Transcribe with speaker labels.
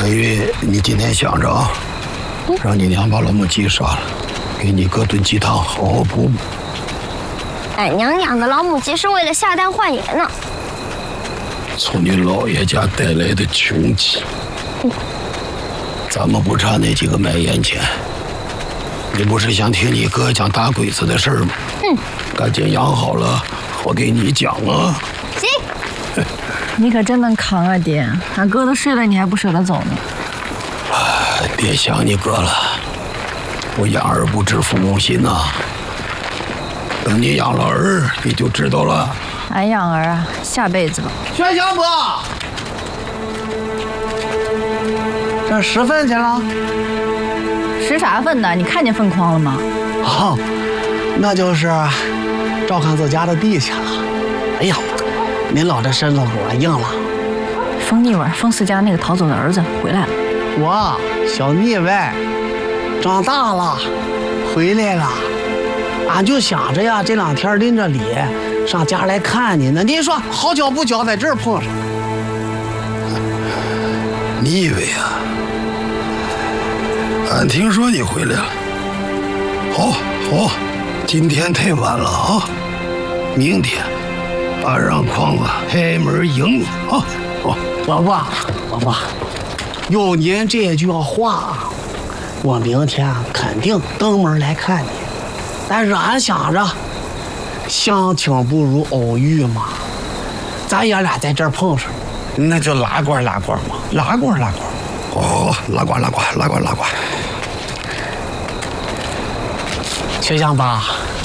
Speaker 1: 白玉，你今天想着啊，让你娘把老母鸡杀了，给你哥炖鸡汤，好好补补。
Speaker 2: 俺娘养的老母鸡是为了下蛋换爷呢。
Speaker 1: 从你姥爷家带来的穷鸡，咱们不差那几个买盐钱。你不是想听你哥讲打鬼子的事儿吗？赶紧养好了，我给你讲啊。
Speaker 2: 行。
Speaker 3: 你可真能扛啊，爹！俺哥都睡了，你还不舍得走呢。
Speaker 1: 别想你哥了，我养儿不知父母心呐。等你养了儿，你就知道了。
Speaker 3: 俺养儿啊，下辈子吧。
Speaker 4: 薛相伯，这拾粪去了？
Speaker 3: 拾啥粪呢？你看见粪筐了吗？
Speaker 4: 哦，那就是照看自家的地去了。哎呀，您老这身子骨硬了。
Speaker 3: 冯腻味，冯四家那个逃走的儿子回来了。
Speaker 4: 我小腻歪，长大了，回来了。俺就想着呀，这2天临着礼上家来看你呢。您说好巧不巧，在这儿碰上。
Speaker 1: 你以为啊？俺听说你回来了。好，今天太晚了啊，明天俺让匡子开门迎你啊。
Speaker 4: 伯伯，有您这句话，我明天肯定登门来看你。但是俺想着，相亲不如偶遇嘛，咱爷俩在这儿碰上，那就拉呱嘛，拉呱。
Speaker 1: 哦，拉呱。
Speaker 4: 薛相伯，